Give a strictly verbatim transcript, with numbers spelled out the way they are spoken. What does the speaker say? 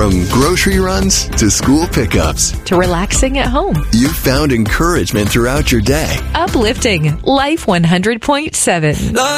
From grocery runs to school pickups, to relaxing at home. you've found encouragement throughout your day. Uplifting Life one hundred point seven.